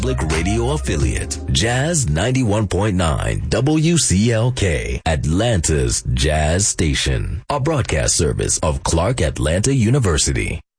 Public radio affiliate, Jazz 91.9 WCLK, Atlanta's Jazz Station, a broadcast service of Clark Atlanta University.